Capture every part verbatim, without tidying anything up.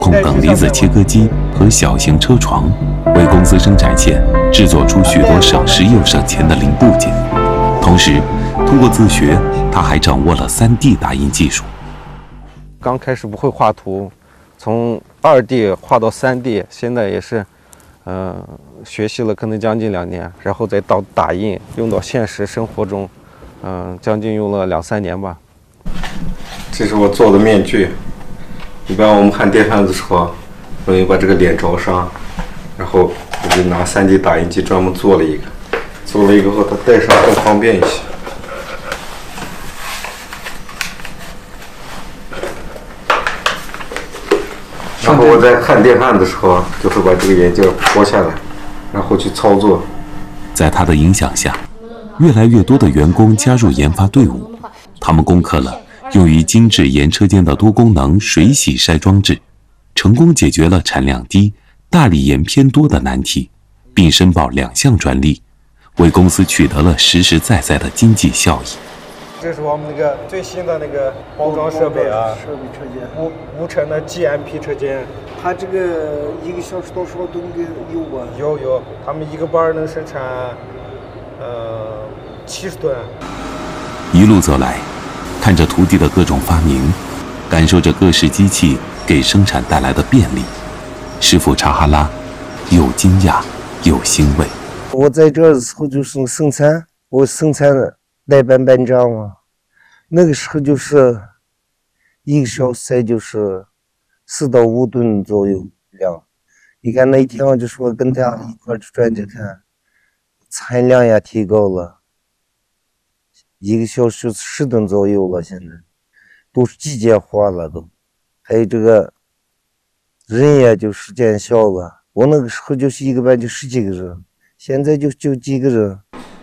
控等离子切割机和小型车床，为公司生产线制作出许多省时又省钱的零部件。同时，通过自学，他还掌握了 三 D 打印技术。 刚开始不会画图，从二 D 画到三 D， 现在也是，呃，学习了可能将近两年，然后再到打印，用到现实生活中，嗯、呃，将近用了两三年吧。这是我做的面具。一般我们焊电焊的时候，容易把这个脸着伤，然后我就拿 三 D 打印机专门做了一个，做了一个后它戴上更方便一些。然后我在焊电焊的时候，就会把这个眼镜脱下来，然后去操作。 在他的影响下，越来越多的员工加入研发队伍，他们攻克了用于精致盐车间的多功能水洗筛装置，成功解决了产量低、大理盐偏多的难题，并申报两项专利，为公司取得了实实在在的经济效益。 这是我们那个最新的那个包装设备啊， 设备车间， 无无尘的 G M P 车间。 它这个一个小时多少吨的有啊？ 有有，他们一个班能生产，呃，七十吨。 一路走来，看着徒弟的各种发明，感受着各式机器给生产带来的便利，师傅查哈拉又惊讶又欣慰。 我在这的时候就是生产，我生产带班班长嘛，那个时候就是一个小时就是四到五吨左右量。你看那天我就说跟他一块转着看，产量也提高了。一个小时十吨左右了，现在都是机械化了都，还有这个人也就时间小了。我那个时候就是一个班就十几个人，现在就就几个人。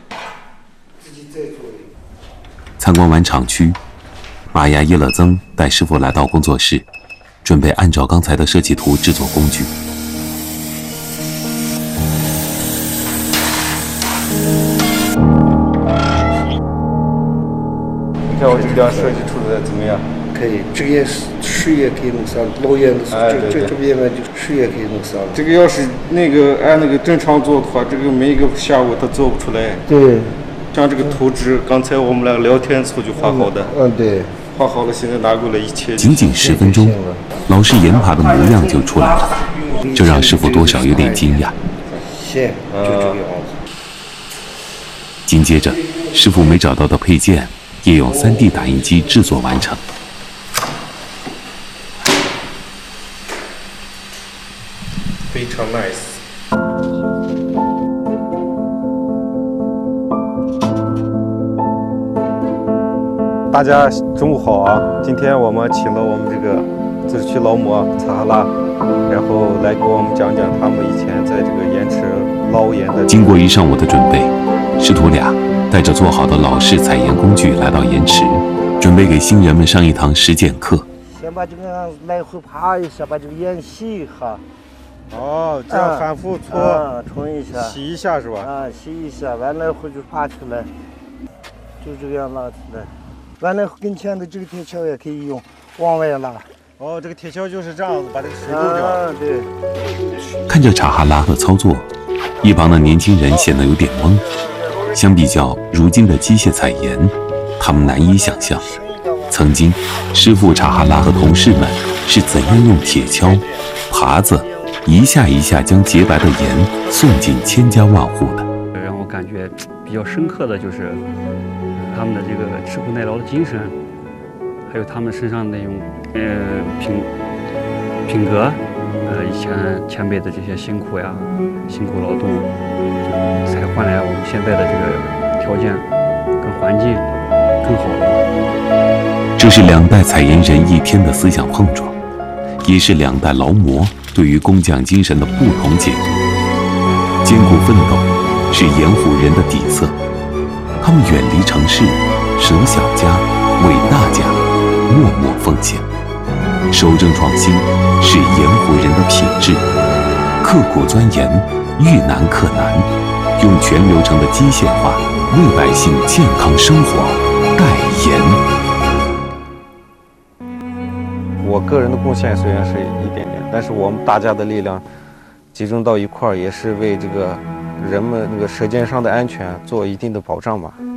参观完厂区，马牙耶勒曾带师傅来到工作室，准备按照刚才的设计图制作工具。 你看我这个样设计出的怎么样？ 可以，这个也是十月可以弄上，老远的时候，这这这边呢就十月可以弄上。 这个要是那个按那个正常做的话，这个每一个下午它做不出来。 对。 像这个图纸，刚才我们俩聊天时候就画好的。 嗯，对。 画好了，现在拿过来一切。 仅仅十分钟，老式盐爬的模样就出来了，这让师傅多少有点惊讶。 线就这个样子。 紧接着，师傅没找到的配件也用 三 D 打印机制作完成。 非常 nice。大家中午好啊！今天我们请了我们这个自治区劳模查哈拉，然后来给我们讲讲他们以前在这个盐池捞盐的。 经过一上午的准备，师徒俩带着做好的老式采盐工具来到盐池，准备给新人们上一堂实践课。 先把这个来回爬一下，把这个盐洗一下。 哦，这样反复搓， 啊，冲一下， 洗一下是吧？ 啊，洗一下，完了后就爬起来，就这个样拉起来。完了跟前的这个铁锹也可以用，往外拉。 哦，这个铁锹就是这样子把这个水漏掉。 啊，对。 看着查哈拉的操作，一旁的年轻人显得有点懵。相比较如今的机械采盐，他们难以想象，曾经师傅查哈拉和同事们是怎样用铁锹、耙子一下一下将洁白的盐送进千家万户的。 让我感觉比较深刻的就是他们的这个吃苦耐劳的精神，还有他们身上那种呃品品格，呃以前前辈的这些辛苦呀、辛苦劳动，才换来我们现在的这个条件跟环境更好了。 这是两代采盐人一天的思想碰撞，也是两代劳模对于工匠精神的不同解读。艰苦奋斗是盐湖人的底色，他们远离城市，舍小家为大家，默默奉献。守正创新是盐湖人的品质，刻苦钻研，遇难克难，用全流程的机械化为百姓健康生活代言。 我个人的贡献虽然是一点点。 但是我们大家的力量集中到一块儿，也是为这个人们那个舌尖上的安全做一定的保障吧。